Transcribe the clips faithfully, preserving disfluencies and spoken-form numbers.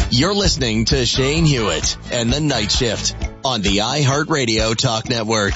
You're listening to Shane Hewitt and the Night Shift on the iHeartRadio Talk Network.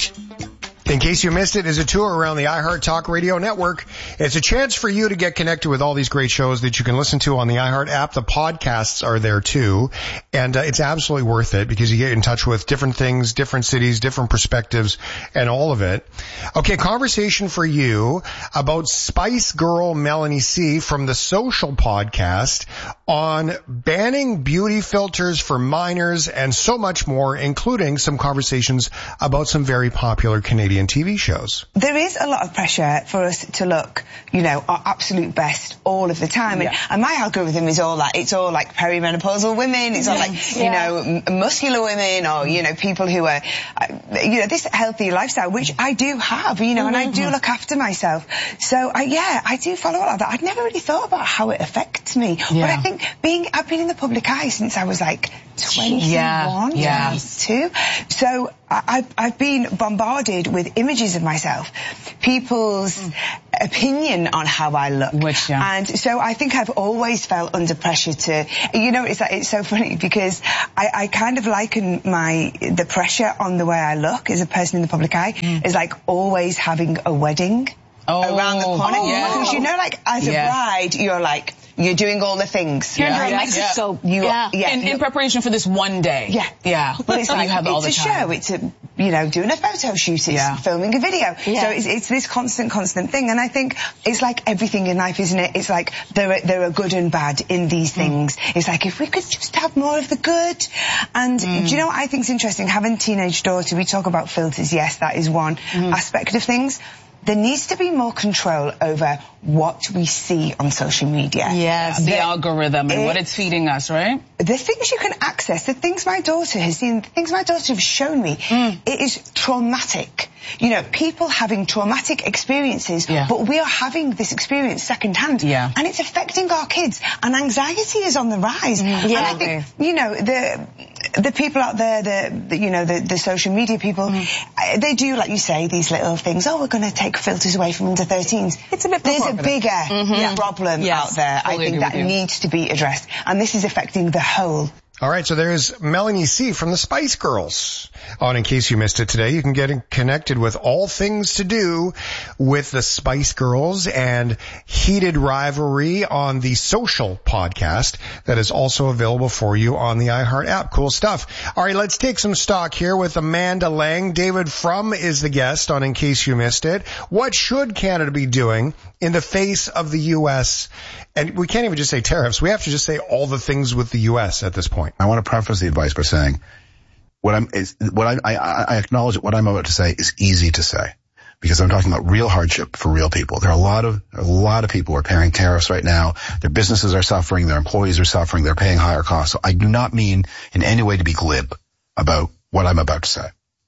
In case you missed it, is a tour around the iHeart Talk Radio Network. It's a chance for you to get connected with all these great shows that you can listen to on the iHeart app. The podcasts are there too. And uh, it's absolutely worth it because you get in touch with different things, different cities, different perspectives, and all of it. Okay, conversation for you about Spice Girl Melanie C from the Social Podcast on banning beauty filters for minors and so much more, including some conversations about some very popular Canadian T V shows. There is a lot of pressure for us to look, you know, our absolute best all of the time. Yeah. And, and my algorithm is all like, it's all like perimenopausal women, it's all yeah. like, you yeah. know, m- muscular women or, you know, people who are, uh, you know, this healthy lifestyle, which I do have, you know, mm-hmm. and I do look after myself. So, I, yeah, I do follow all of that. I'd never really thought about how it affects me. Yeah. But I think being, I've been in the public eye since I was like twenty-one, yeah. Yeah. twenty-two. So I've, I've been bombarded with images of myself, people's mm. opinion on how I look. Which, yeah. And so I think I've always felt under pressure to, you know, it's like, it's so funny because I, I kind of liken my, the pressure on the way I look as a person in the public eye mm. is like always having a wedding oh. around the corner. Oh, yeah. Because you know, like as a yeah. bride, you're like, you're doing all the things. You're yeah. in yeah. Mexico. You, yeah. yeah. In, in preparation for this one day. Yeah. Yeah. Well, it's like, you have it's all the a time. show. It's a, you know, doing a photo shoot. It's yeah. filming a video. Yeah. So it's, it's this constant, constant thing. And I think it's like everything in life, isn't it? It's like there are, there are good and bad in these things. Mm. It's like if we could just have more of the good. And mm. do you know what I think is interesting? Having a teenage daughter, we talk about filters. Yes, that is one mm. aspect of things. There needs to be more control over what we see on social media. Yes, the, the algorithm and it, what it's feeding us, right? The things you can access, the things my daughter has seen, the things my daughter has shown me, mm. it is traumatic. You know, people having traumatic experiences, yeah. but we are having this experience secondhand. Yeah. And it's affecting our kids. And anxiety is on the rise. Mm. Yeah. And I think, you know, the the people out there, the, the you know, the, the social media people, mm. they do, like you say, these little things. Oh, we're going to take filters away from under thirteens. It's a bit There's a bigger mm-hmm. problem yes. out there. Totally I think that needs to be addressed. And this is affecting the whole. All right, so there's Melanie C from the Spice Girls on In Case You Missed It today. You can get connected with all things to do with the Spice Girls and Heated Rivalry on the Social Podcast that is also available for you on the iHeart app. Cool stuff. All right, let's take some stock here with Amanda Lang. David Frum is the guest on In Case You Missed It. What should Canada be doing in the face of the U S? And we can't even just say tariffs. We have to just say all the things with the U S at this point. I want to preface the advice by saying what I'm is what I, I I acknowledge that what I'm about to say is easy to say because I'm talking about real hardship for real people. There are a lot of a lot of people who are paying tariffs right now. Their businesses are suffering. Their employees are suffering. They're paying higher costs. So I do not mean in any way to be glib about what I'm about to say.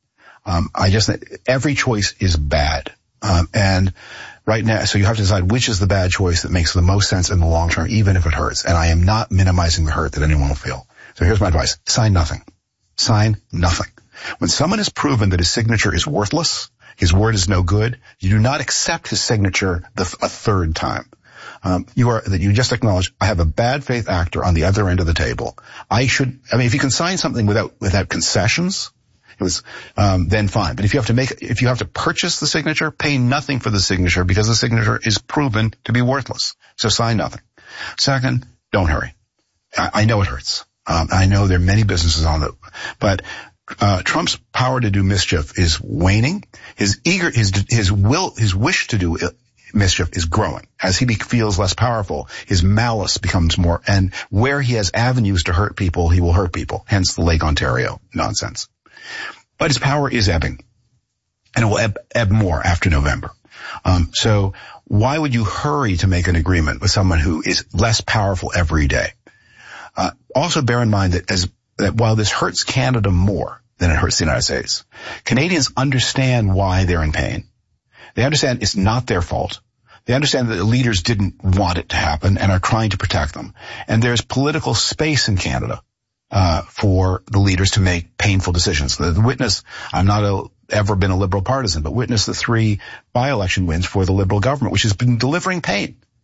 Um, I just every choice is bad, um, and right now, so you have to decide which is the bad choice that makes the most sense in the long term, even if it hurts. And I am not minimizing the hurt that anyone will feel. So here's my advice. Sign nothing. Sign nothing. When someone has proven that his signature is worthless, his word is no good, you do not accept his signature the, a third time. Um, you are, that you just acknowledge, I have a bad faith actor on the other end of the table. I should, I mean, if you can sign something without, without concessions, it was, um, then fine. But if you have to make, if you have to purchase the signature, pay nothing for the signature because the signature is proven to be worthless. So sign nothing. Second, don't hurry. I, I know it hurts. Um, I know there are many businesses on it, but, uh, Trump's power to do mischief is waning. His eager, his, his will, his wish to do mischief is growing. As he be, feels less powerful, his malice becomes more, and where he has avenues to hurt people, he will hurt people. Hence the Lake Ontario nonsense. But his power is ebbing, and it will ebb, ebb more after November. Um, so why would you hurry to make an agreement with someone who is less powerful every day? Uh, also bear in mind that as that while this hurts Canada more than it hurts the United States, Canadians understand why they're in pain. They understand it's not their fault. They understand that the leaders didn't want it to happen and are trying to protect them. And there's political space in Canada Uh, for the leaders to make painful decisions. The, the witness, I'm not a, ever been a Liberal partisan, but witness the three by-election wins for the Liberal government, which has been delivering pain.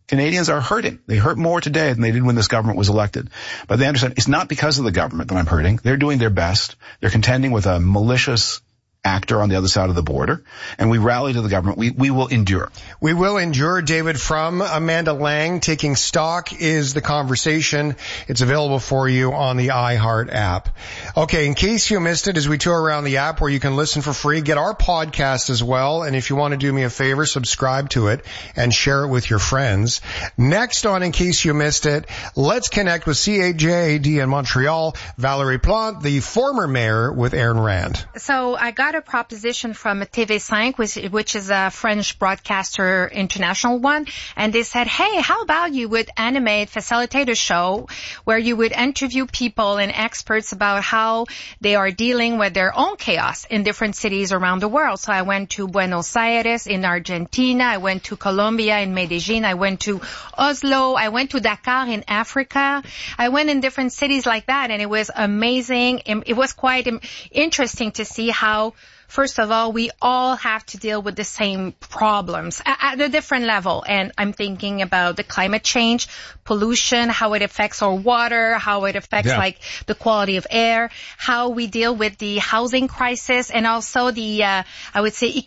Canadians are hurting. They hurt more today than they did when this government was elected. But they understand it's not because of the government that I'm hurting. They're doing their best. They're contending with a malicious actor on the other side of the border, and we rally to the government. We we will endure. We will endure. David, from Amanda Lang, Taking Stock is the conversation. It's available for you on the iHeart app. Okay, in case you missed it, as we tour around the app where you can listen for free, get our podcast as well, and if you want to do me a favor, subscribe to it and share it with your friends. Next on In Case You Missed It, let's connect with C H J A D in Montreal, Valérie Plante, the former mayor with Aaron Rand. So I got a proposition from T V five, which, which is a French broadcaster, international one, and they said, hey, how about you would animate, facilitate a show where you would interview people and experts about how they are dealing with their own chaos in different cities around the world. So I went to Buenos Aires in Argentina, I went to Colombia in Medellin, I went to Oslo, I went to Dakar in Africa, I went in different cities like that, and it was amazing. It was quite interesting to see how, first of all, we all have to deal with the same problems at a different level. And I'm thinking about the climate change, pollution, how it affects our water, how it affects yeah. like the quality of air, how we deal with the housing crisis, and also the, uh, I would say,